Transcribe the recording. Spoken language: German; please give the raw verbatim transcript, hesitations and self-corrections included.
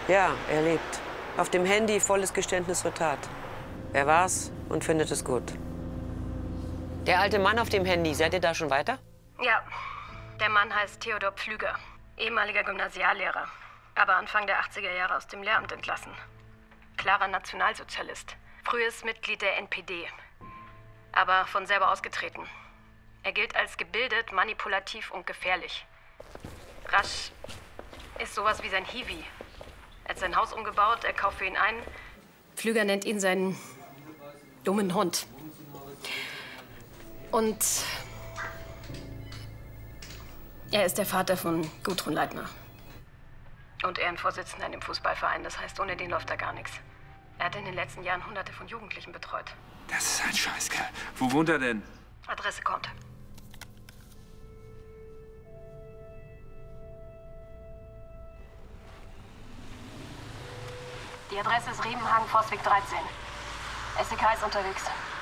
Ja, er lebt. Auf dem Handy volles Geständnis zur Tat. Er war's und findet es gut. Der alte Mann auf dem Handy, seid ihr da schon weiter? Ja, der Mann heißt Theodor Pflüger, ehemaliger Gymnasiallehrer, aber Anfang der achtziger Jahre aus dem Lehramt entlassen. Klarer Nationalsozialist, frühes Mitglied der N P D, aber von selber ausgetreten. Er gilt als gebildet, manipulativ und gefährlich. Rasch ist sowas wie sein Hiwi. Er hat sein Haus umgebaut, er kauft für ihn ein. Pflüger nennt ihn seinen dummen Hund. Und er ist der Vater von Gudrun Leitner. Und Ehrenvorsitzender in dem Fußballverein. Das heißt, ohne den läuft da gar nichts. Er hat in den letzten Jahren hunderte von Jugendlichen betreut. Das ist ein Scheißkerl. Wo wohnt er denn? Adresse kommt. Die Adresse ist Riemenhagen, Forstweg dreizehn. S E K ist unterwegs.